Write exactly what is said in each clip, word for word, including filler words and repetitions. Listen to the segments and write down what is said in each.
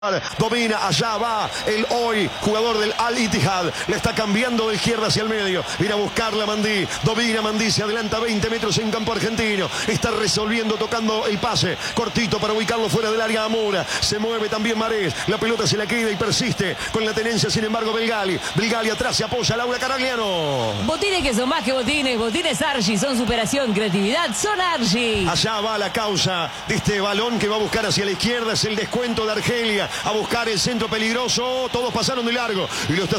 Domina, allá va el hoy jugador del Al-Ittihad, le está cambiando de izquierda hacia el medio, viene a buscarla Mandí, domina Mandí, se adelanta veinte metros en campo argentino, está resolviendo, tocando el pase, cortito para ubicarlo fuera del área Amora, se mueve también Marés, la pelota se la queda y persiste con la tenencia, sin embargo Belgali, Belgali atrás se apoya, Laura Caragliano. Botines que son más que botines, botines Argi, son superación, creatividad, son Argi. Allá va la causa de este balón que va a buscar hacia la izquierda, es el descuento de Argelia, a buscar el centro peligroso, todos pasaron de largo y lo está...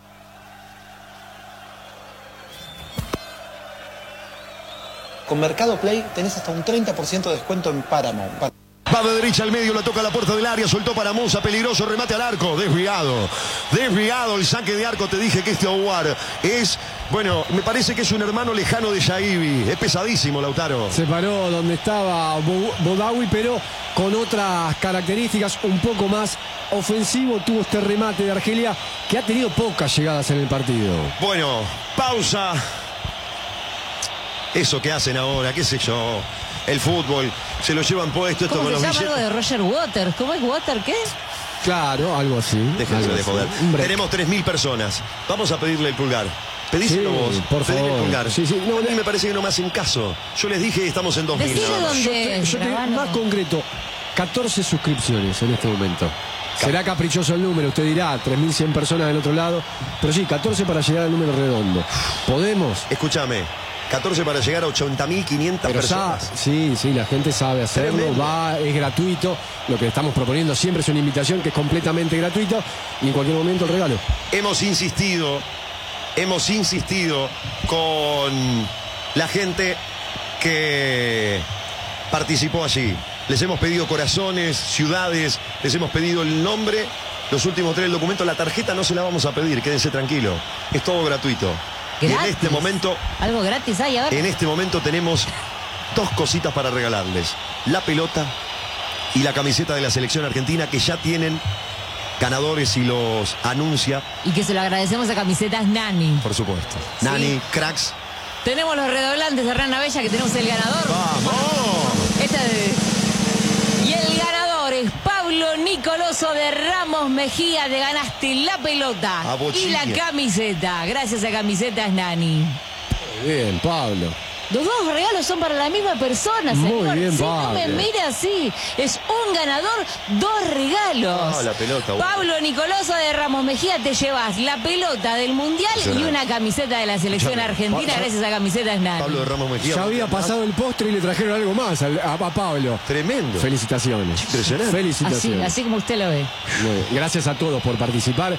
Con Mercado Play tenés hasta un treinta por ciento de descuento en Paramount. Va de derecha al medio, la toca a la puerta del área, soltó para Musa, peligroso, remate al arco, desviado, desviado el saque de arco. Te dije que este Aouar es, bueno, me parece que es un hermano lejano de Yaibi, es pesadísimo, Lautaro. Se paró donde estaba Bodawi, pero con otras características, un poco más ofensivo. Tuvo este remate de Argelia, que ha tenido pocas llegadas en el partido. Bueno, pausa. Eso que hacen ahora, qué sé yo, el fútbol, se lo llevan puesto esto con los billetes. ¿Cómo se llama algo de Roger Waters? ¿Cómo es Water qué? Claro, algo así. Déjense de joder. Tenemos tres mil personas. Vamos a pedirle el pulgar. Pedíselo sí, vos. Por Pedile favor. el pulgar. Sí, sí. No, a mí me parece que no me hacen caso. Yo les dije que estamos en dos mil. Decile dónde Yo te, yo te más concreto, catorce suscripciones en este momento. Será caprichoso el número, usted dirá, tres mil cien personas del otro lado. Pero sí, catorce para llegar al número redondo. ¿Podemos? Escúchame. catorce para llegar a ochenta mil quinientas personas. Sabe, sí, sí, la gente sabe hacerlo, Tremendo. va, es gratuito. Lo que estamos proponiendo siempre es una invitación que es completamente gratuita y en cualquier momento el regalo. Hemos insistido, hemos insistido con la gente que participó allí. Les hemos pedido corazones, ciudades, les hemos pedido el nombre, los últimos tres del documento. La tarjeta no se la vamos a pedir, quédense tranquilos. Es todo gratuito. Gratis. Y en este momento, algo gratis hay, a ver. En este momento tenemos dos cositas para regalarles. La pelota y la camiseta de la selección argentina, que ya tienen ganadores y los anuncia. Y que se lo agradecemos a Camisetas Nani. Por supuesto. Sí. Nani, cracks. Tenemos los redoblantes de Rana Bella, que tenemos el ganador. ¡Vamos! Esta de... Y el ganador es Pablo Nicoloso de Ramos Mejía. Te ganaste la pelota y la camiseta. Gracias a Camisetas Nani. Muy bien, Pablo. Los dos regalos son para la misma persona, señor. Muy bien, sí, Pablo. No me mire así. Es un ganador, dos regalos. Ah, la pelota. Bueno. Pablo Nicoloso de Ramos Mejía, te llevas la pelota del Mundial y una camiseta de la selección argentina, gracias a Camisetas Nani. Pablo de Ramos Mejía. Ya había pasado el postre y le trajeron algo más a, a, a Pablo. Tremendo. Felicitaciones. Impresionante. Felicitaciones. Así, así como usted lo ve. Muy bien. Gracias a todos por participar.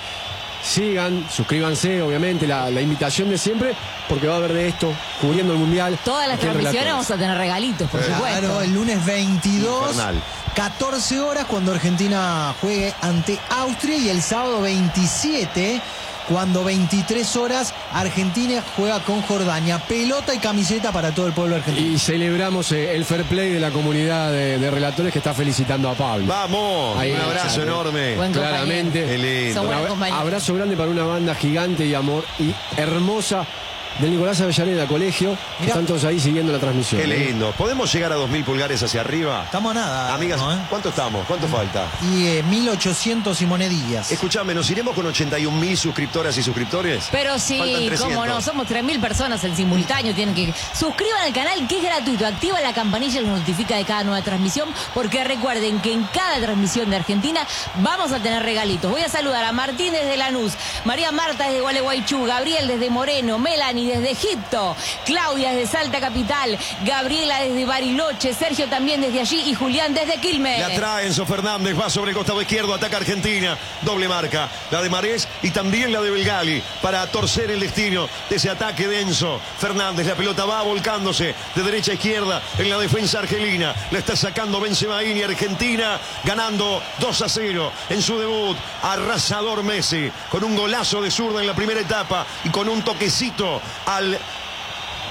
Sigan, suscríbanse, obviamente, la, la invitación de siempre, porque va a haber de esto, cubriendo el Mundial. Todas las transmisiones vamos a tener regalitos, por Claro, supuesto. Claro, el lunes veintidós, Infernal. catorce horas, cuando Argentina juegue ante Austria, y el sábado veintisiete, cuando veintitrés horas, Argentina juega con Jordania. Pelota y camiseta para todo el pueblo argentino. Y celebramos eh, el fair play de la comunidad de, de relatores que está felicitando a Pablo. Vamos, Ahí, un abrazo claro. enorme. Buen Claramente. Qué lindo. Son Un buenos abra- compañeros. abrazo grande para una banda gigante y amor y hermosa del Nicolás Avellaneda Colegio, que Mirá. están todos ahí siguiendo la transmisión. Qué ¿eh? lindo. ¿Podemos llegar a dos mil pulgares hacia arriba? Estamos a nada. Amigas, ¿no, eh? ¿cuánto estamos? ¿Cuánto falta? Y eh, mil ochocientos y monedillas. Escuchame, ¿nos iremos con ochenta y un mil suscriptoras y suscriptores? Pero Faltan sí, trescientos. cómo no, somos tres mil personas en simultáneo, tienen que... Suscriban al canal, que es gratuito, activa la campanilla y los notifica de cada nueva transmisión, porque recuerden que en cada transmisión de Argentina vamos a tener regalitos. Voy a saludar a Martín desde Lanús, María Marta desde Gualeguaychú, Gabriel desde Moreno, Melanie desde Egipto, Claudia desde Salta Capital, Gabriela desde Bariloche, Sergio también desde allí y Julián desde Quilmes. La trae Enzo Fernández, va sobre el costado izquierdo, ataca Argentina, doble marca, la de Marés y también la de Belgali, para torcer el destino de ese ataque de Enzo Fernández. La pelota va volcándose de derecha a izquierda en la defensa argelina, la está sacando Benzemaín y Argentina ganando dos a cero en su debut. Arrasador Messi, con un golazo de zurda en la primera etapa y con un toquecito al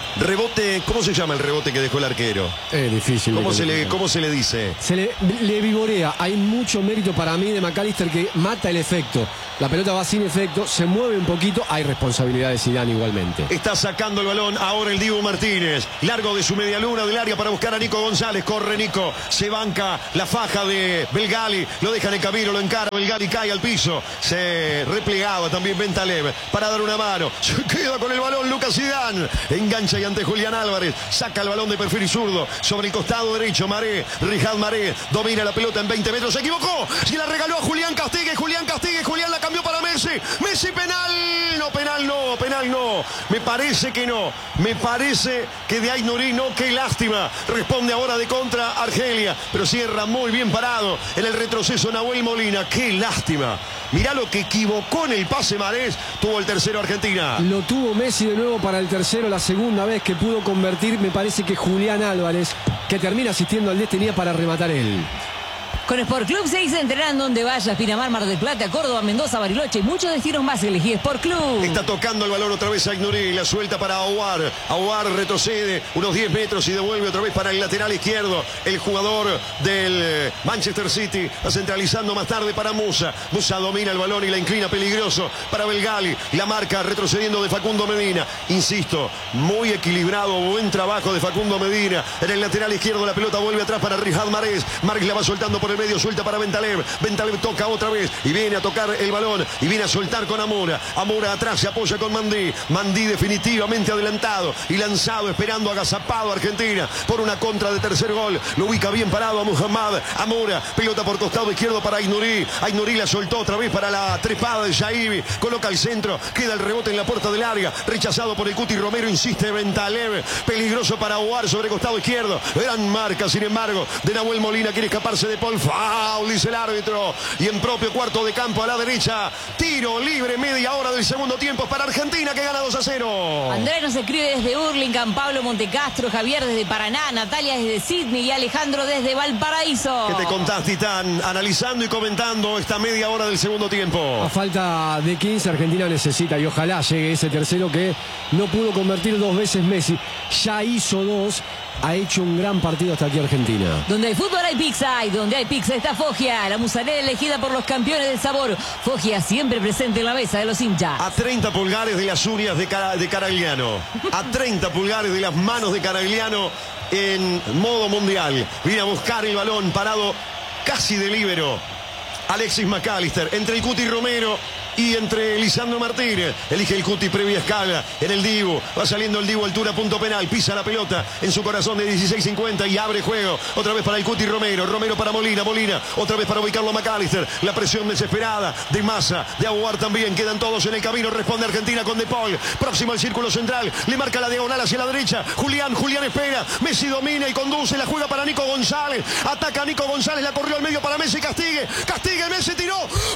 Rebote, ¿cómo se llama el rebote que dejó el arquero? Es difícil. ¿Cómo se le, cómo se le dice? Se le, le vivorea. Hay mucho mérito para mí de McAllister que mata el efecto. La pelota va sin efecto, se mueve un poquito. Hay responsabilidad de Zidane igualmente. Está sacando el balón ahora el Dibu Martínez. Largo de su media luna del área para buscar a Nico González. Corre Nico, se banca la faja de Belgali. Lo deja en el camino, lo encara. Belgali cae al piso. Se replegaba también Bentaleb para dar una mano. Se queda con el balón Lucas Zidane. Engancha y ante Julián Álvarez. Saca el balón de perfil y zurdo. Sobre el costado derecho, Maré. Rihad Maré domina la pelota en veinte metros. Se equivocó. Y la regaló a Julián Castigue. Julián Castigue. Julián la cambió para Messi. Messi penal. No, penal no. Penal no. Me parece que no. Me parece que de Aït-Nouri no. Qué lástima. Responde ahora de contra Argelia. Pero cierra muy bien parado. En el retroceso Nahuel Molina. Qué lástima. Mirá lo que equivocó en el pase Marés. Tuvo el tercero Argentina. Lo tuvo Messi de nuevo para el tercero. La segunda vez que pudo convertir, me parece que Julián Álvarez, que termina asistiendo al diez, tenía para rematar él. Con Sport Club seguís entrenando donde vayas. Pinamar, Mar del Plata, Córdoba, Mendoza, Bariloche y muchos destinos más. Elegí Sport Club. Está tocando el balón otra vez a Aït-Nouri. La suelta para Aouar. Aouar retrocede unos diez metros y devuelve otra vez para el lateral izquierdo. El jugador del Manchester City va centralizando más tarde para Musa. Musa domina el balón y la inclina peligroso para Belgali. La marca retrocediendo de Facundo Medina. Insisto, muy equilibrado. Buen trabajo de Facundo Medina. En el lateral izquierdo la pelota vuelve atrás para Rihad Mahrez. Mahrez la va soltando por el medio, suelta para Bentaleb. Bentaleb toca otra vez y viene a tocar el balón y viene a soltar con Amora. Amora atrás se apoya con Mandí. Mandí definitivamente adelantado y lanzado, esperando agazapado a Argentina por una contra de tercer gol. Lo ubica bien parado a Muhammad Amora. Pelota por costado izquierdo para Aït-Nouri. Aït-Nouri la soltó otra vez para la trepada de Shaibi. Coloca el centro, queda el rebote en la puerta del área. Rechazado por el Cuti Romero, insiste Bentaleb. Peligroso para Aouar sobre costado izquierdo. Gran marca, sin embargo, de Nahuel Molina. Quiere escaparse de Paul. Foul, dice el árbitro. Y en propio cuarto de campo a la derecha. Tiro libre, media hora del segundo tiempo para Argentina, que gana dos a cero. Andrés nos escribe desde Hurlingham, Pablo Montecastro, Javier desde Paraná, Natalia desde Sydney y Alejandro desde Valparaíso. ¿Qué te contás, Titán? Analizando y comentando esta media hora del segundo tiempo. A falta de quince, Argentina necesita, y ojalá llegue ese tercero que no pudo convertir dos veces Messi. Ya hizo dos. Ha hecho un gran partido hasta aquí Argentina. Donde hay fútbol hay pizza, y donde hay pizza está Foggia, la mozzarella elegida por los campeones del sabor. Foggia siempre presente en la mesa de los hinchas. A treinta pulgares de las uñas de, Cara, de Caragliano. A treinta pulgares de las manos de Caragliano en modo mundial. Viene a buscar el balón parado casi de líbero. Alexis McAllister entre el Cuti Romero y entre Lisandro Martínez. Elige el Cuti previa escala en el Dibu. Va saliendo el Dibu, altura, punto penal. Pisa la pelota en su corazón de dieciséis cincuenta y abre juego. Otra vez para el Cuti Romero. Romero para Molina. Molina otra vez para ubicarlo a McAllister. La presión desesperada de Massa, de Aouar también. Quedan todos en el camino. Responde Argentina con De Paul. Próximo al círculo central. Le marca la diagonal hacia la derecha. Julián. Julián espera. Messi domina y conduce. La juega para Nico González. Ataca a Nico González. La corrió al medio para Messi. Castigue. Castigue. Messi tiró.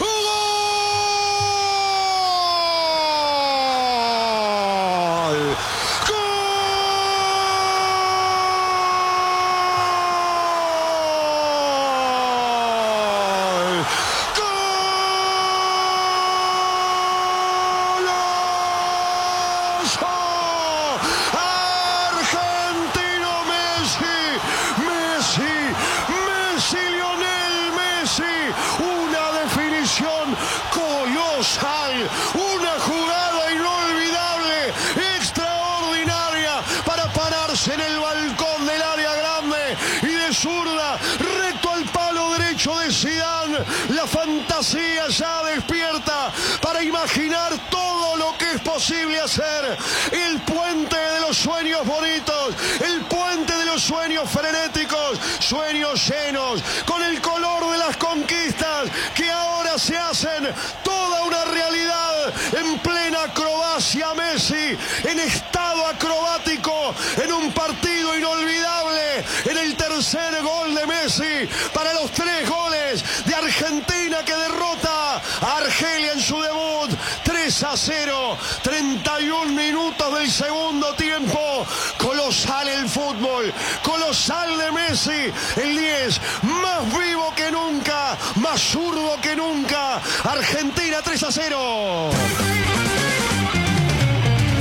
¡Gol! Colosal, una jugada inolvidable, extraordinaria para pararse en el balcón del área grande y de zurda, recto al palo derecho de Zidane. La fantasía ya despierta para imaginar todo lo que es posible hacer. El puente de los sueños bonitos, el puente de los sueños frenéticos, sueños llenos con el color de las conquistas que ahora se hacen toda una realidad en plena Croacia. Messi en estado acrobático en un partido inolvidable, en el tercer gol de Messi para los tres goles de Argentina que derrota a Argelia en su debut. Tres a cero, treinta y un minutos del segundo tiempo. Colosal el fútbol, colosal de Messi, el diez, más vivo que nunca, más zurdo que nunca. Argentina tres a cero.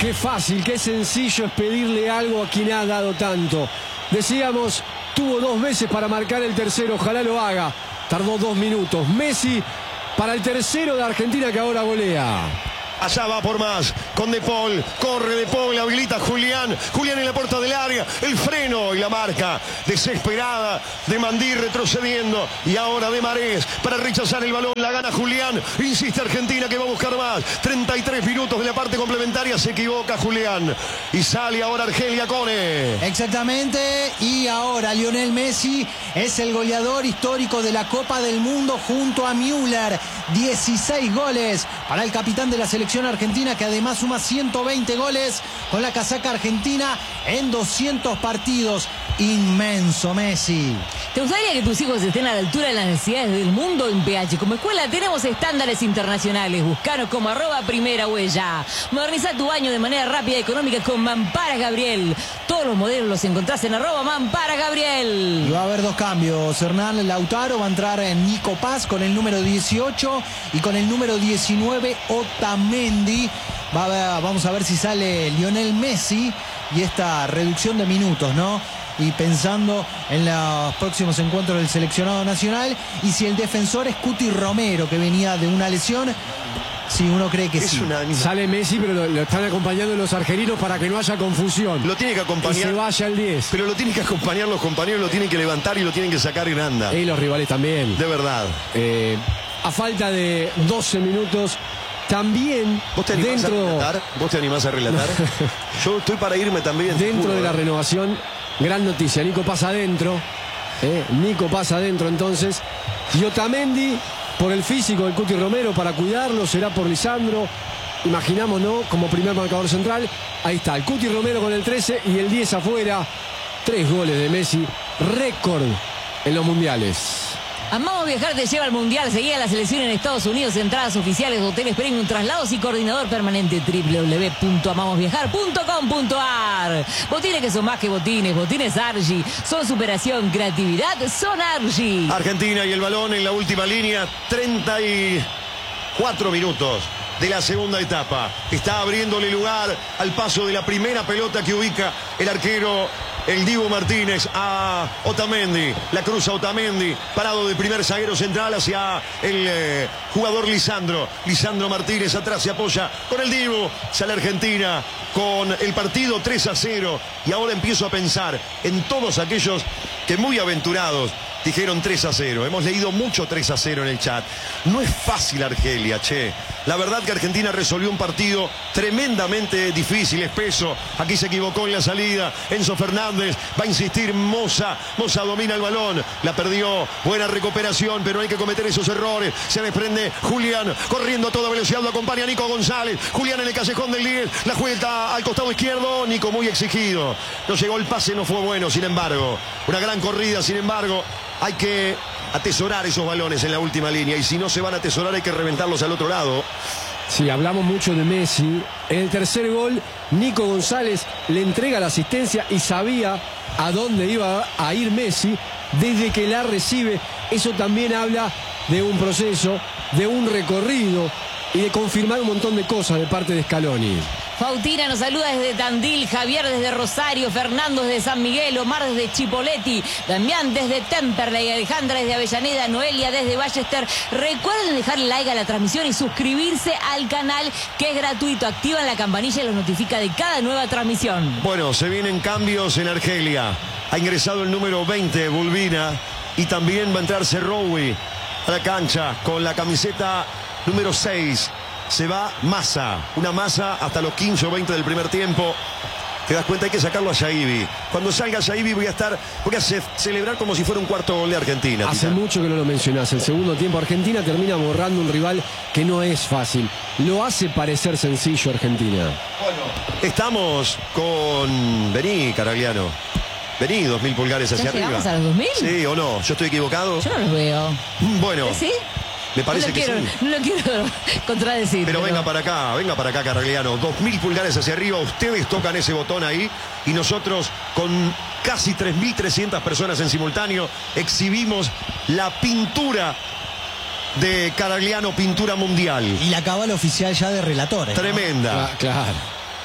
Qué fácil, qué sencillo es pedirle algo a quien ha dado tanto. Decíamos, tuvo dos veces para marcar el tercero, ojalá lo haga. Tardó dos minutos. Messi para el tercero de Argentina que ahora golea. Allá va por más, con De Paul, corre De Paul, habilita a Julián, Julián en la puerta del área, el freno y la marca desesperada de Mandí retrocediendo, y ahora de Marés para rechazar el balón, la gana Julián, insiste Argentina que va a buscar más, treinta y tres minutos de la parte complementaria, se equivoca Julián, y sale ahora Argelia Cone. Exactamente, y ahora Lionel Messi es el goleador histórico de la Copa del Mundo junto a Müller, dieciséis goles para el capitán de la selección argentina, que además suma ciento veinte goles con la casaca argentina en doscientos partidos. Inmenso Messi. ¿Te gustaría que tus hijos estén a la altura de las necesidades del mundo? En P H como escuela tenemos estándares internacionales. Buscanos como arroba primera huella. Moderniza tu baño de manera rápida y económica con Mamparas Gabriel. Todos los modelos los encontrás en arroba Mamparas Gabriel. Y va a haber dos cambios. Hernán Lautaro va a entrar en Nico Paz con el número dieciocho y con el número diecinueve Otamendi. Va a ver, vamos a ver si sale Lionel Messi y esta reducción de minutos, ¿no? Y pensando en los próximos encuentros del seleccionado nacional, y si el defensor es Cuti Romero, que venía de una lesión, sí, uno cree que es sí. Una... Sale Messi, pero lo, lo están acompañando los argelinos para que no haya confusión. Lo tiene que acompañar. Y se vaya el diez. Pero lo tienen que acompañar los compañeros, lo tienen que levantar y lo tienen que sacar en anda. Y los rivales también. De verdad. Eh, a falta de doce minutos, también ¿Vos te animás dentro, a relatar? ¿Vos te animás a relatar? Yo estoy para irme también. dentro juro, de la ¿eh? renovación, gran noticia. Nico pasa adentro. Eh, Nico pasa adentro entonces. Y Otamendi, por el físico del Cuti Romero, para cuidarlo, será por Lisandro. Imaginamos, ¿no? Como primer marcador central. Ahí está, el Cuti Romero con el trece y el diez afuera. Tres goles de Messi. Récord en los mundiales. Amamos Viajar te lleva al Mundial. Seguí a la selección en Estados Unidos. Entradas oficiales, hoteles premium, traslados y coordinador permanente. doble u doble u doble u punto amamos viajar punto com punto a r. Botines que son más que botines. Botines Argy. Son superación, creatividad. Son Argy. Argentina y el balón en la última línea. treinta y cuatro minutos de la segunda etapa. Está abriéndole lugar al paso de la primera pelota que ubica el arquero, el Dibu Martínez, a Otamendi. La cruza Otamendi, parado de primer zaguero central hacia el eh, jugador Lisandro. Lisandro Martínez atrás se apoya con el Dibu. Sale Argentina con el partido tres a cero. Y ahora empiezo a pensar en todos aquellos que muy aventurados dijeron tres a cero. Hemos leído mucho tres a cero en el chat. No es fácil Argelia, che. La verdad que Argentina resolvió un partido tremendamente difícil, espeso. Aquí se equivocó en la salida Enzo Fernández. Va a insistir Moza. Moza domina el balón. La perdió. Buena recuperación, pero hay que cometer esos errores. Se desprende Julián. Corriendo a toda velocidad. Lo acompaña Nico González. Julián en el callejón del diez. La vuelta al costado izquierdo. Nico muy exigido. No llegó el pase, no fue bueno, sin embargo. Una gran corrida, sin embargo. Hay que atesorar esos balones en la última línea, y si no se van a atesorar hay que reventarlos al otro lado. Sí, hablamos mucho de Messi. En el tercer gol, Nico González le entrega la asistencia y sabía a dónde iba a ir Messi desde que la recibe. Eso también habla de un proceso, de un recorrido y de confirmar un montón de cosas de parte de Scaloni. Fautina nos saluda desde Tandil, Javier desde Rosario, Fernando desde San Miguel, Omar desde Chipoleti, Damián desde Temperley, Alejandra desde Avellaneda, Noelia desde Ballester. Recuerden dejarle like a la transmisión y suscribirse al canal, que es gratuito. Activan la campanilla y los notifica de cada nueva transmisión. Bueno, se vienen cambios en Argelia. Ha ingresado el número veinte, Bulbina, y también va a entrar Cerrowi a la cancha con la camiseta número seis. Se va Massa, una Massa hasta los quince o veinte del primer tiempo. Te das cuenta, hay que sacarlo a Yaibi. Cuando salga Yaibi voy a estar, voy a ce celebrar como si fuera un cuarto gol de Argentina. Hace Tita. mucho que no lo mencionás. El segundo tiempo Argentina termina borrando un rival que no es fácil. Lo hace parecer sencillo Argentina. Bueno, estamos con... Vení, Caragliano. Vení, dos mil pulgares hacia ¿Ya arriba. llegamos a los dos mil? Sí o no, yo estoy equivocado. Yo no los veo. Bueno, ¿Sí? me parece no que quiero, sí. No lo quiero contradecir. Pero venga para acá, venga para acá, Caragliano. Dos mil pulgares hacia arriba, ustedes tocan ese botón ahí y nosotros con casi tres mil trescientas personas en simultáneo exhibimos la pintura de Caragliano, pintura mundial. Y la cábala oficial ya de relatores, ¿no? Tremenda. Ah, claro.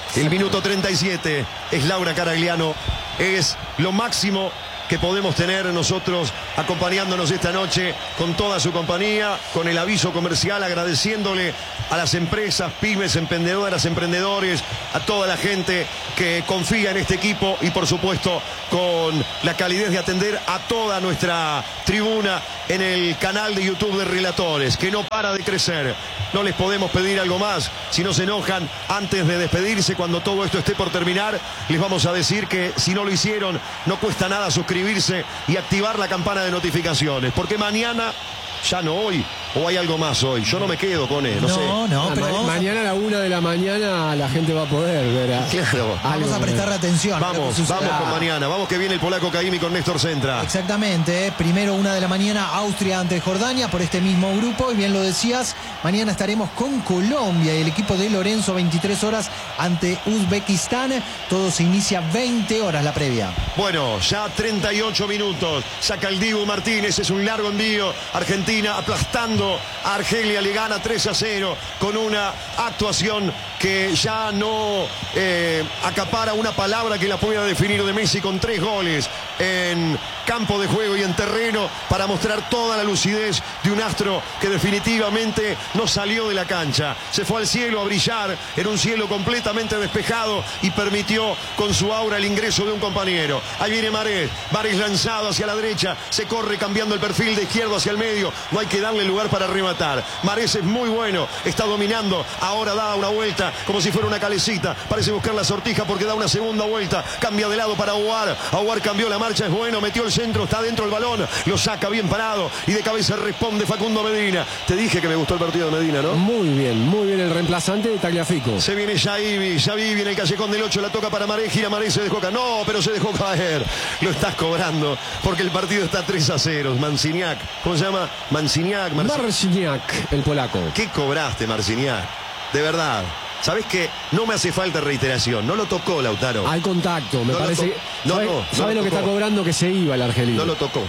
El minuto treinta y siete es Laura Caragliano. Es lo máximo que podemos tener nosotros acompañándonos esta noche con toda su compañía, con el aviso comercial, agradeciéndole a las empresas, pymes, emprendedoras, emprendedores, a toda la gente que confía en este equipo y por supuesto con la calidez de atender a toda nuestra tribuna en el canal de YouTube de Relatores, que no para de crecer. No les podemos pedir algo más. Si no se enojan, antes de despedirse, cuando todo esto esté por terminar, les vamos a decir que si no lo hicieron, no cuesta nada suscribirse y activar la campana de notificaciones, porque mañana, ya no hoy, o hay algo más hoy. Yo no me quedo con él, no, no sé. No, no, pero ma vamos mañana a la una de la mañana la gente va a poder ver. A, claro. Vamos a prestar atención. Vamos, vamos con mañana. Vamos que viene el polaco Caimi con Néstor Centra. Exactamente. ¿eh? Primero una de la mañana, Austria ante Jordania por este mismo grupo. Y bien lo decías, mañana estaremos con Colombia y el equipo de Lorenzo, veintitrés horas ante Uzbekistán. Todo se inicia veinte horas la previa. Bueno, ya treinta y ocho minutos. Saca el Dibu Martínez, es un largo envío. Argentina aplastando a Argelia, le gana tres a cero con una actuación que ya no eh, acapara una palabra que la pueda definir de Messi, con tres goles en campo de juego y en terreno para mostrar toda la lucidez de un astro que definitivamente no salió de la cancha. Se fue al cielo a brillar en un cielo completamente despejado y permitió con su aura el ingreso de un compañero. Ahí viene Marés, Marés lanzado hacia la derecha, se corre cambiando el perfil de izquierdo hacia el medio, no hay que darle lugar para rematar. Marés es muy bueno, está dominando, ahora da una vuelta como si fuera una calecita, parece buscar la sortija porque da una segunda vuelta, cambia de lado para Aouar, Aouar cambió la marcha, es bueno, metió el centro, está dentro el balón, lo saca bien parado y de cabeza responde Facundo Medina. Te dije que me gustó el partido de Medina, ¿no? Muy bien, muy bien el reemplazante de Tagliafico. Se viene Yaibi, Yaibi en el callejón del ocho, la toca para Marés, gira Marés, se dejó caer, no, pero se dejó caer, lo estás cobrando porque el partido está tres a cero. Marciniak, ¿cómo se llama? Marciniak, Marciniak, el polaco. ¿Qué cobraste, Marciniak? De verdad. ¿Sabés qué? No me hace falta reiteración. No lo tocó Lautaro. Hay contacto, me no parece. No, ¿Sabe, no, no ¿sabe lo lo que tocó. está cobrando? Que se iba el argelino. No lo tocó.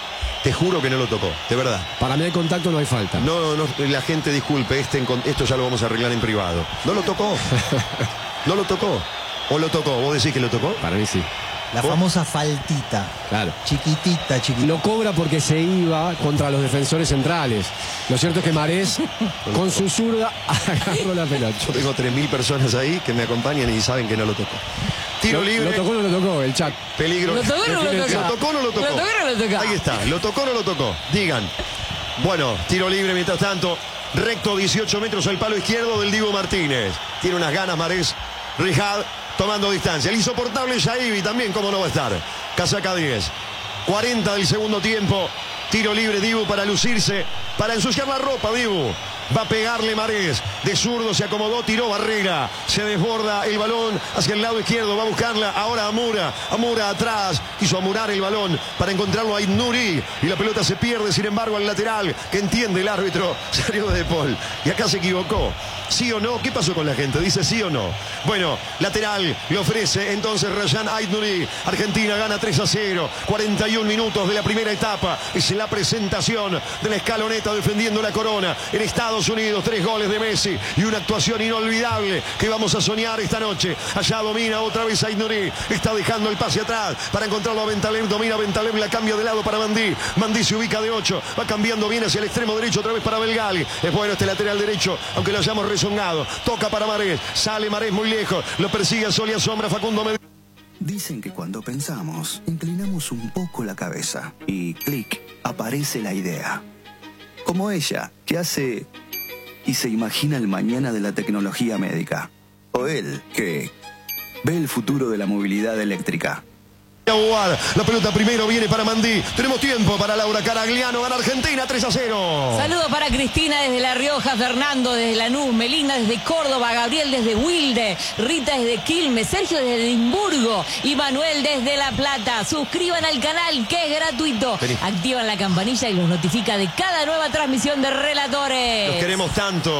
Te juro que no lo tocó, de verdad. Para mí hay contacto, no hay falta. No, no, la gente disculpe, este, esto ya lo vamos a arreglar en privado. No lo tocó. No lo tocó. ¿O lo tocó? ¿Vos decís que lo tocó? Para mí sí. La ¿Vos? famosa faltita. Claro. Chiquitita, chiquitita. Lo cobra porque se iba contra los defensores centrales. Lo cierto es que Marés, con su zurda, agarró la pelota. Yo tengo tres mil personas ahí que me acompañan y saben que no lo tocó. Tiro Lo, libre. lo tocó o no lo tocó, el chat. Peligro. ¿Lo tocó o no lo tocó? ¿Lo tocó o no lo tocó? ¿Lo tocó o no lo tocó? Ahí está. ¿Lo tocó o no lo tocó? Digan. Bueno, tiro libre mientras tanto. Recto dieciocho metros al palo izquierdo del Dibu Martínez. Tiene unas ganas Marés. Rijad tomando distancia. El insoportable Yaibi también, ¿cómo no va a estar? Casaca diez. cuarenta del segundo tiempo. Tiro libre Dibu para lucirse, para ensuciar la ropa Dibu. Va a pegarle Marés. De zurdo se acomodó, tiró Barrera. Se desborda el balón hacia el lado izquierdo. Va a buscarla ahora Amura. Amura atrás. Quiso amurar el balón para encontrarlo a Nuri. Y la pelota se pierde, sin embargo, al lateral. Que entiende el árbitro. Salió de Paul. Y acá se equivocó. ¿Sí o no? ¿Qué pasó con la gente? Dice sí o no. Bueno, lateral le ofrece entonces Rayan Aït-Nouri. Argentina gana tres a cero. cuarenta y un minutos de la primera etapa. Es la presentación de la escaloneta defendiendo la corona en Estados Unidos. Tres goles de Messi y una actuación inolvidable que vamos a soñar esta noche. Allá domina otra vez Aït-Nouri. Está dejando el pase atrás para encontrarlo a Bentaleb. Domina Bentaleb, la cambia de lado para Mandí. Mandí se ubica de ocho. Va cambiando bien hacia el extremo derecho otra vez para Belgali. Es bueno este lateral derecho, aunque lo hayamos rezongado. Toca para Marés. Sale Marés muy lejos. Lo persigue a sol y a sombra Facundo Medina. Dicen que cuando pensamos, inclinamos un poco la cabeza y clic, aparece la idea. Como ella, que hace y se imagina el mañana de la tecnología médica. O él, que ve el futuro de la movilidad eléctrica. La pelota primero viene para Mandí. Tenemos tiempo para Laura Caragliano. Gana Argentina tres a cero. Saludos para Cristina desde La Rioja, Fernando desde Lanús, Melina desde Córdoba, Gabriel desde Wilde, Rita desde Quilmes, Sergio desde Edimburgo y Manuel desde La Plata. Suscriban al canal que es gratuito. Vení. Activan la campanilla y los notifica de cada nueva transmisión de Relatores. Los queremos tanto.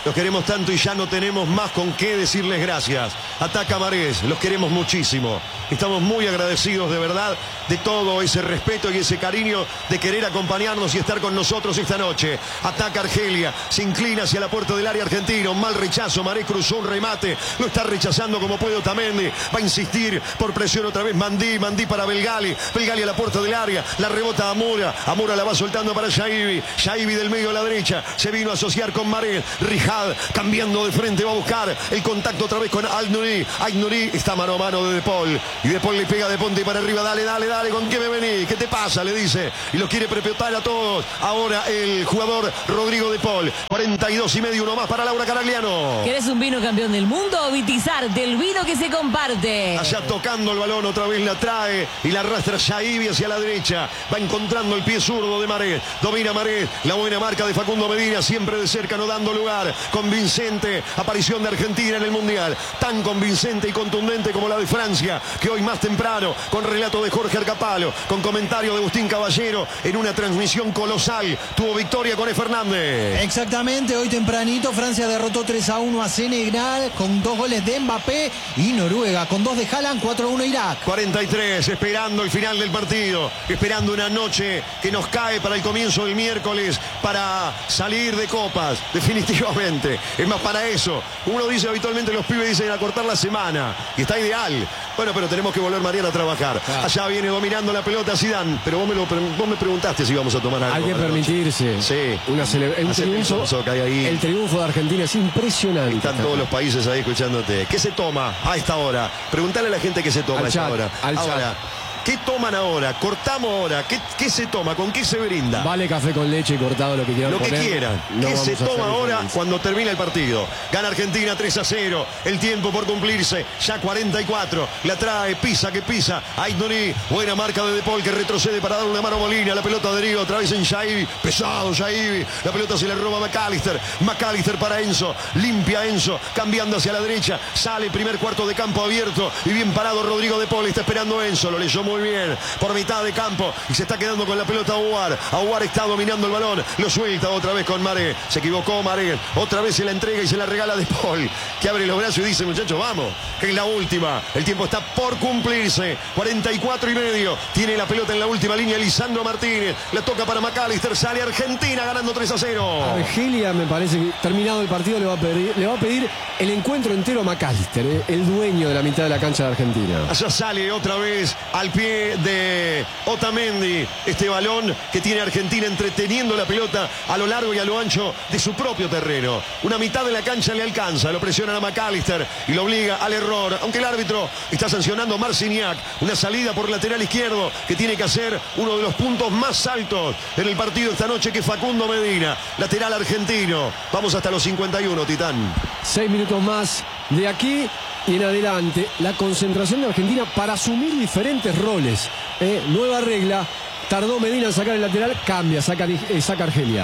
Los queremos tanto y ya no tenemos más con qué decirles gracias. Ataca Marés, los queremos muchísimo. Estamos muy agradecidos de verdad de todo ese respeto y ese cariño de querer acompañarnos y estar con nosotros esta noche. Ataca Argelia, se inclina hacia la puerta del área argentina. Un mal rechazo, Marés cruzó un remate, lo está rechazando como puede Otamendi. Va a insistir por presión otra vez Mandí, Mandí para Belgali. Belgali a la puerta del área, la rebota Amura. Amura la va soltando para Shaibi. Shaibi del medio a la derecha, se vino a asociar con Marés. Rijad cambiando de frente, va a buscar el contacto otra vez con Al-Nouri. Al-Nouri está mano a mano de De Paul. Y De Paul le pega de ponte para arriba. Dale, dale, dale, ¿con qué me venís? ¿Qué te pasa? Le dice. Y lo quiere prepetar a todos. Ahora el jugador Rodrigo De Paul. cuarenta y dos y medio, uno más para Laura Caragliano. ¿Querés un vino campeón del mundo? Vitizar, del vino que se comparte. Allá tocando el balón, otra vez la trae y la arrastra Shaibi hacia la derecha. Va encontrando el pie zurdo de Marés. Domina Marés. La buena marca de Facundo Medina, siempre de cerca, no dando lugar. Convincente aparición de Argentina en el Mundial. Tan convincente y contundente como la de Francia, que hoy más temprano, con relato de Jorge Arcapalo, con comentario de Agustín Caballero, en una transmisión colosal, tuvo victoria con E. Fernández. Exactamente, hoy tempranito Francia derrotó tres a uno a Senegal con dos goles de Mbappé, y Noruega con dos de Haaland, cuatro a uno Irak. cuarenta y tres, esperando el final del partido, esperando una noche que nos cae para el comienzo del miércoles, para salir de copas, definitivamente. Es más, para eso, uno dice habitualmente, los pibes dicen a cortar la semana, y está ideal. Bueno, pero tenemos que volver mañana a trabajar. Claro. Allá viene dominando la pelota Zidane, pero vos me, lo, vos me preguntaste si íbamos a tomar algo. Hay que permitirse. Sí. Una cele- un triunfo, que hay ahí. El triunfo de Argentina es impresionante. Están todos los países ahí escuchándote. ¿Qué se toma a esta hora? Preguntale a la gente qué se toma al a esta chat, hora. Al ahora. chat. ¿Qué toman ahora? ¿Cortamos ahora? ¿Qué, ¿Qué se toma? ¿Con qué se brinda? Vale café con leche cortado, lo que quieran Lo que poner. quieran. No ¿Qué se toma ahora diferencia. cuando termina el partido? Gana Argentina tres a cero. El tiempo por cumplirse. Ya cuarenta y cuatro. La trae, pisa que pisa. Aït-Nouri. Buena marca de De Paul que retrocede para dar una mano a Molina. La pelota deriva otra vez en Shaibi. Pesado Shaibi. La pelota se le roba a McAllister. McAllister para Enzo. Limpia Enzo. Cambiando hacia la derecha. Sale primer cuarto de campo abierto. Y bien parado Rodrigo De Paul. Está esperando Enzo. Lo leyó muy bien. Por mitad de campo y se está quedando con la pelota Aouar. Aouar está dominando el balón, lo suelta otra vez con Maré, se equivocó Maré, otra vez se la entrega y se la regala De Paul, que abre los brazos y dice, muchachos, vamos, que es la última, el tiempo está por cumplirse, cuarenta y cuatro y medio, tiene la pelota en la última línea Lisandro Martínez, la toca para McAllister, sale Argentina ganando tres a cero. Argelia, me parece que terminado el partido le va a pedir, le va a pedir el encuentro entero a McAllister, eh, el dueño de la mitad de la cancha de Argentina. Allá sale otra vez al pie de Otamendi, este balón que tiene Argentina entreteniendo la pelota a lo largo y a lo ancho de su propio terreno. Una mitad de la cancha le alcanza, lo presiona a McAllister y lo obliga al error, aunque el árbitro está sancionando a Marciniak, una salida por lateral izquierdo que tiene que hacer uno de los puntos más altos en el partido esta noche, que es Facundo Medina, lateral argentino. Vamos hasta los cincuenta y uno, Titán. Seis minutos más de aquí y en adelante, la concentración de Argentina para asumir diferentes roles. Eh, nueva regla, tardó Medina en sacar el lateral, cambia, saca, eh, saca Argelia.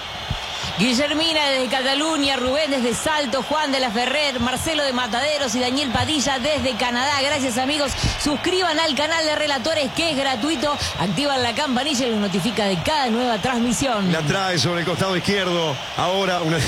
Guillermina desde Cataluña, Rubén desde Salto, Juan de la Ferrer, Marcelo de Mataderos y Daniel Padilla desde Canadá. Gracias, amigos. Suscriban al canal de Relatores, que es gratuito. Activan la campanilla y los notifica de cada nueva transmisión. La trae sobre el costado izquierdo. Ahora una...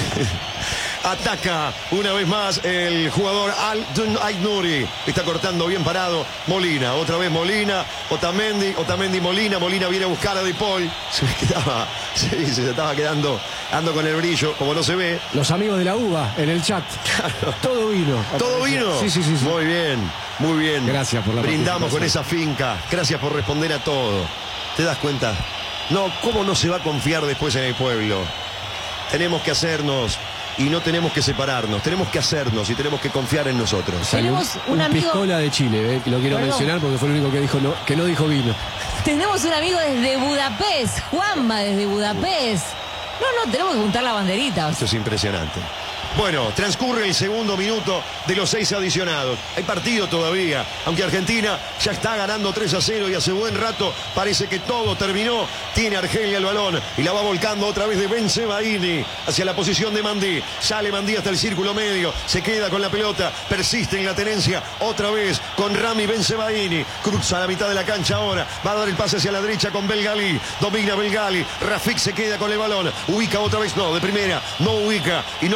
Ataca una vez más el jugador Aït-Nouri. Está cortando bien parado Molina. Otra vez Molina. Otamendi. Otamendi Molina. Molina viene a buscar a De Paul. Se quedaba, se, se estaba quedando ando con el brillo, como no se ve. Los amigos de la uva en el chat. Claro. Todo vino. ¿Todo vino? Sí, sí, sí, sí. Muy bien, muy bien. Gracias por la Brindamos con esa finca. Gracias por responder a todo. ¿Te das cuenta? No, ¿cómo no se va a confiar después en el pueblo? Tenemos que hacernos... Y no tenemos que separarnos, tenemos que hacernos y tenemos que confiar en nosotros. Tenemos un, un amigo... Piscola de Chile, eh, lo quiero Perdón. mencionar porque fue el único que dijo no, que no dijo vino. Tenemos un amigo desde Budapest, Juanma desde Budapest. No, no, tenemos que juntar la banderita. Esto es impresionante. Bueno, transcurre el segundo minuto de los seis adicionados. Hay partido todavía, aunque Argentina ya está ganando tres a cero y hace buen rato parece que todo terminó. Tiene Argelia el balón y la va volcando otra vez de Bensebaini hacia la posición de Mandí. Sale Mandí hasta el círculo medio, se queda con la pelota, persiste en la tenencia otra vez con Rami Bensebaini. Cruza la mitad de la cancha ahora, va a dar el pase hacia la derecha con Belgali. Domina Belgali, Rafik se queda con el balón, ubica otra vez, no, de primera, no ubica y no lo encuentra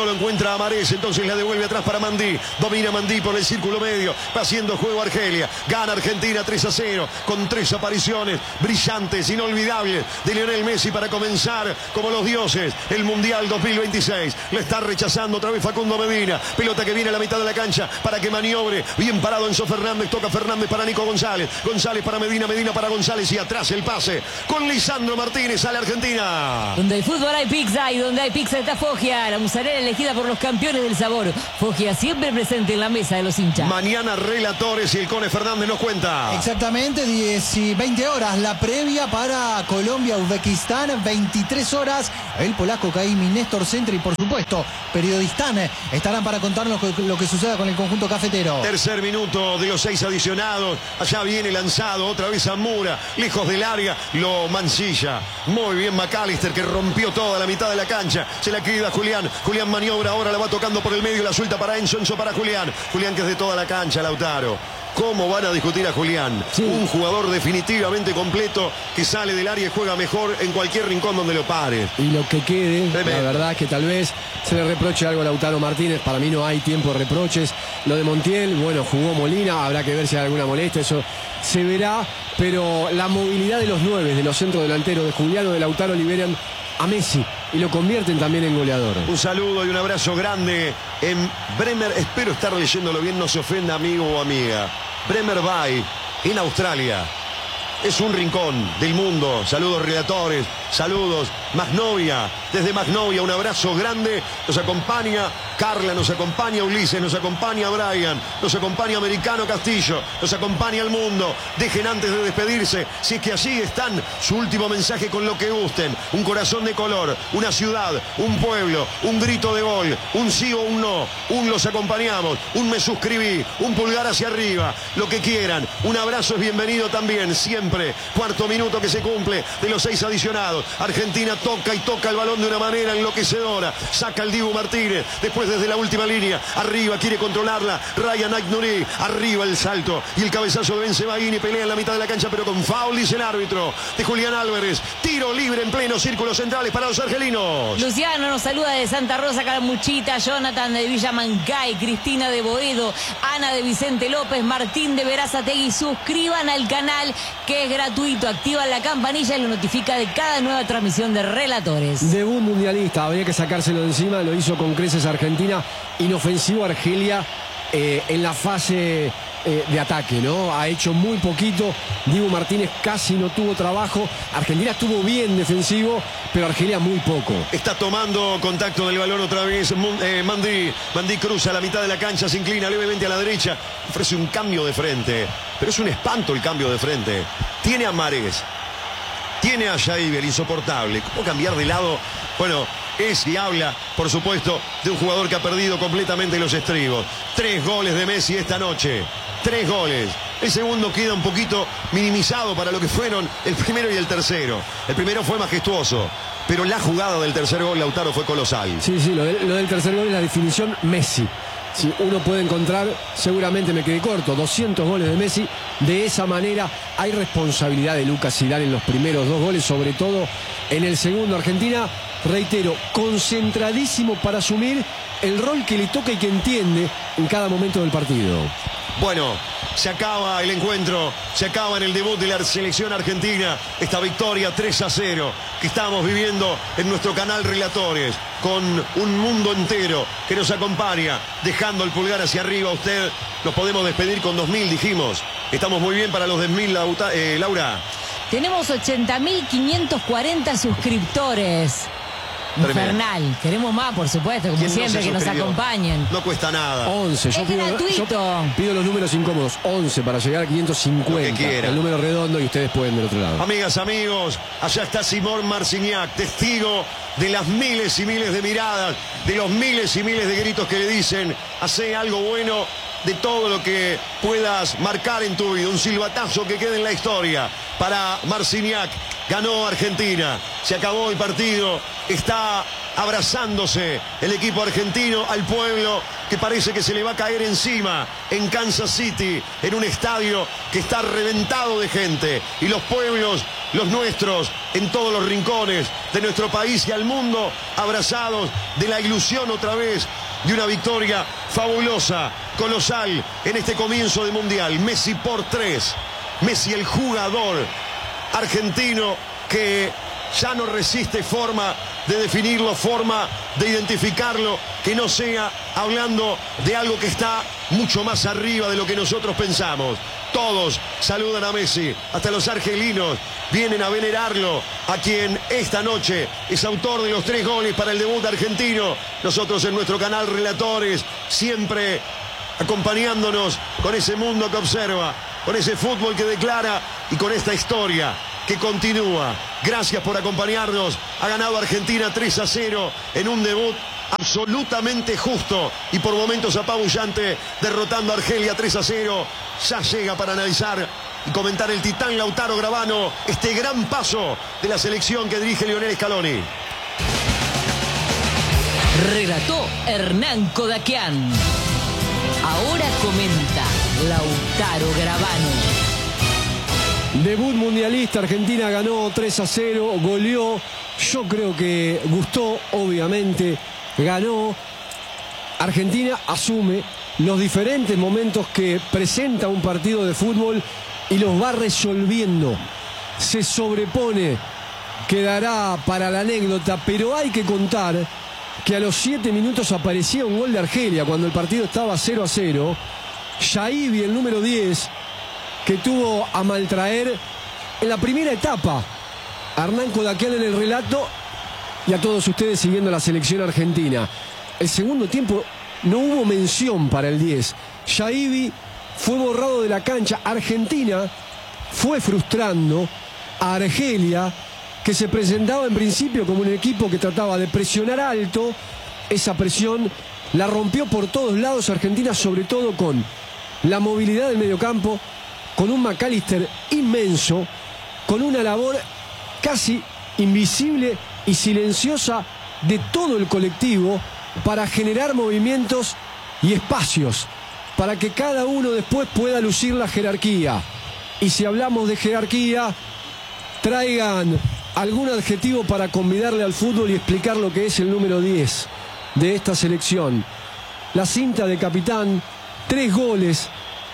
encuentra a Marés, entonces la devuelve atrás para Mandí. Domina Mandí por el círculo medio. Va haciendo juego Argelia. Gana Argentina tres a cero con tres apariciones brillantes, inolvidables de Lionel Messi para comenzar como los dioses el Mundial dos mil veintiséis. Le está rechazando otra vez Facundo Medina. Pelota que viene a la mitad de la cancha para que maniobre. Bien parado Enzo Fernández. Toca Fernández para Nico González. González para Medina. Medina para González. Y atrás el pase con Lisandro Martínez. Sale Argentina. Donde hay fútbol hay pizza y donde hay pizza está Foggia. La mozzarella elegida por los campeones del sabor. Foggia siempre presente en la mesa de los hinchas. Mañana relatores y el Cone Fernández nos cuenta. Exactamente, diez y veinte horas. La previa para Colombia-Uzbekistán. veintitrés horas. El polaco Caimi, Néstor Centri y por supuesto Periodistán estarán para contarnos lo que suceda con el conjunto cafetero. Tercer minuto de los seis adicionados. Allá viene lanzado otra vez a Mura. Lejos del área. Lo mancilla. Muy bien McAllister que rompió toda la mitad de la cancha. Se la queda Julián. Julián maniobra ahora. La va tocando por el medio. La suelta para Enzo. Enzo para Julián. Julián que es de toda la cancha. Lautaro. ¿Cómo van a discutir a Julián? Sí. Un jugador definitivamente completo que sale del área y juega mejor en cualquier rincón donde lo pare. Y lo que quede, Tremendo. La verdad es que tal vez se le reproche algo a Lautaro Martínez. Para mí no hay tiempo de reproches. Lo de Montiel, bueno, jugó Molina. Habrá que ver si hay alguna molestia. Eso se verá. Pero la movilidad de los nueve, de los centros delanteros, de Julián o de Lautaro, liberan a Messi y lo convierten también en goleador. Un saludo y un abrazo grande en Bremer. Espero estar leyéndolo bien, no se ofenda amigo o amiga. Bremer Bay, en Australia. Es un rincón del mundo. Saludos relatores, saludos Magnovia. Desde Magnovia un abrazo grande. Nos acompaña Carla, nos acompaña Ulises, nos acompaña Brian, nos acompaña Americano Castillo, nos acompaña el mundo. Dejen antes de despedirse, si es que allí están, su último mensaje con lo que gusten. Un corazón de color, una ciudad, un pueblo, un grito de gol, un sí o un no, un los acompañamos, un me suscribí, un pulgar hacia arriba, lo que quieran. Un abrazo es bienvenido también, siempre. Cuarto minuto que se cumple de los seis adicionados. Argentina toca y toca el balón de una manera enloquecedora. Saca el Dibu Martínez, después desde la última línea, arriba quiere controlarla Ryan Aït-Nouri, arriba el salto y el cabezazo de Bensebaini, pelea en la mitad de la cancha pero con foul, dice el árbitro de Julián Álvarez. Tiro libre en pleno círculo centrales para los argelinos. Luciano nos saluda de Santa Rosa, Calamuchita, Jonathan de Villa Mancay, Cristina de Boedo, Ana de Vicente López, Martín de Verazategui. Suscriban al canal que es gratuito, activan la campanilla y lo notifica de cada nueva transmisión de Relatores. Debut mundialista, habría que sacárselo de encima, lo hizo con creces Argentina. Inofensivo Argelia eh, en la fase eh, de ataque, ¿no? Ha hecho muy poquito. Dibu Martínez casi no tuvo trabajo. Argentina estuvo bien defensivo, pero Argelia muy poco. Está tomando contacto del balón otra vez eh, Mandí. Mandí cruza a la mitad de la cancha, se inclina levemente a la derecha, ofrece un cambio de frente, pero es un espanto el cambio de frente. Tiene a Marés, tiene a Jair, el insoportable. ¿Cómo cambiar de lado? Bueno, es y habla, por supuesto, de un jugador que ha perdido completamente los estribos. Tres goles de Messi esta noche. Tres goles. El segundo queda un poquito minimizado para lo que fueron el primero y el tercero. El primero fue majestuoso, pero la jugada del tercer gol, Lautaro, fue colosal. Sí, sí, lo, de, lo del tercer gol es la definición Messi. Si uno puede encontrar, seguramente me quedé corto, doscientos goles de Messi. De esa manera hay responsabilidad de Lucas Zidane en los primeros dos goles, sobre todo en el segundo. Argentina, reitero, concentradísimo para asumir el rol que le toca y que entiende en cada momento del partido. Bueno, se acaba el encuentro, se acaba en el debut de la selección argentina, esta victoria tres a cero que estamos viviendo en nuestro canal Relatores, con un mundo entero que nos acompaña, dejando el pulgar hacia arriba. Usted, nos podemos despedir con dos mil, dijimos. Estamos muy bien para los dos mil, eh, Laura. Tenemos ochenta mil quinientos cuarenta suscriptores. Infernal. Queremos más, por supuesto, como siempre, no que nos acompañen. No cuesta nada. once. Yo es pido, gratuito. Yo pido los números incómodos. once para llegar a quinientos cincuenta. El número redondo y ustedes pueden del otro lado. Amigas, amigos, allá está Simón Marciniak, testigo de las miles y miles de miradas, de los miles y miles de gritos que le dicen: hace algo bueno, de todo lo que puedas marcar en tu vida. Un silbatazo que quede en la historia para Marciniak. Ganó Argentina, se acabó el partido, está abrazándose el equipo argentino al pueblo que parece que se le va a caer encima en Kansas City, en un estadio que está reventado de gente, y los pueblos, los nuestros, en todos los rincones de nuestro país y al mundo, abrazados de la ilusión otra vez de una victoria fabulosa, colosal, en este comienzo de Mundial. Messi por tres. Messi, el jugador argentino que ya no resiste forma de definirlo, forma de identificarlo, que no sea hablando de algo que está mucho más arriba de lo que nosotros pensamos. Todos saludan a Messi, hasta los argelinos vienen a venerarlo, a quien esta noche es autor de los tres goles para el debut argentino. Nosotros en nuestro canal Relatores, siempre acompañándonos con ese mundo que observa, con ese fútbol que declara y con esta historia que continúa. Gracias por acompañarnos. Ha ganado Argentina tres a cero en un debut absolutamente justo y por momentos apabullante, derrotando a Argelia tres a cero. Ya llega para analizar y comentar el titán Lautaro Gravano, este gran paso de la selección que dirige Lionel Scaloni. Relató Hernán Kodakian. Ahora comenta Lautaro Gravano. Debut mundialista, Argentina ganó tres a cero, goleó, yo creo que gustó, obviamente, ganó. Argentina asume los diferentes momentos que presenta un partido de fútbol y los va resolviendo. Se sobrepone, quedará para la anécdota, pero hay que contar que a los siete minutos aparecía un gol de Argelia cuando el partido estaba cero a cero. Yaibi, el número diez, que tuvo a maltraer en la primera etapa a Hernán Kodakian en el relato y a todos ustedes siguiendo la selección argentina. El segundo tiempo no hubo mención para el diez. Yaibi fue borrado de la cancha. Argentina fue frustrando a Argelia, que se presentaba en principio como un equipo que trataba de presionar alto. Esa presión la rompió por todos lados Argentina, sobre todo con la movilidad del mediocampo, con un McAllister inmenso, con una labor casi invisible y silenciosa de todo el colectivo para generar movimientos y espacios, para que cada uno después pueda lucir la jerarquía. Y si hablamos de jerarquía, traigan algún adjetivo para convidarle al fútbol y explicar lo que es el número diez de esta selección. La cinta de capitán, tres goles,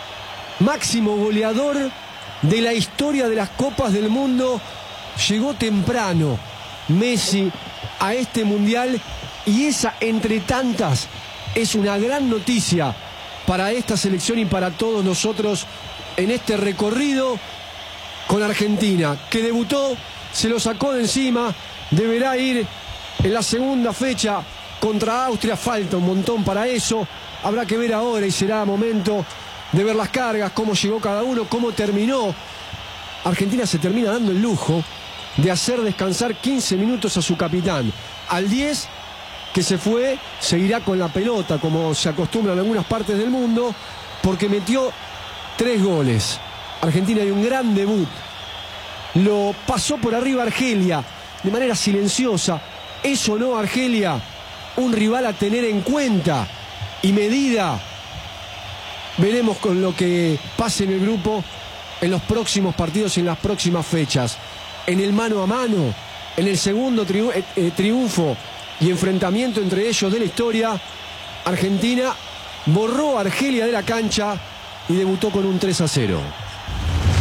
máximo goleador de la historia de las Copas del Mundo. Llegó temprano Messi a este mundial y esa, entre tantas, es una gran noticia para esta selección y para todos nosotros en este recorrido con Argentina, que debutó, se lo sacó de encima, deberá ir en la segunda fecha contra Austria. Falta un montón para eso, habrá que ver ahora y será momento de ver las cargas, cómo llegó cada uno, cómo terminó. Argentina se termina dando el lujo de hacer descansar quince minutos a su capitán. Al diez, que se fue, seguirá con la pelota, como se acostumbra en algunas partes del mundo, porque metió tres goles. Argentina dio un gran debut. Lo pasó por arriba Argelia, de manera silenciosa. Eso no, Argelia, un rival a tener en cuenta y medida. Veremos con lo que pase en el grupo en los próximos partidos y en las próximas fechas. En el mano a mano, en el segundo triu eh, eh, triunfo y enfrentamiento entre ellos de la historia, Argentina borró a Argelia de la cancha y debutó con un tres a cero.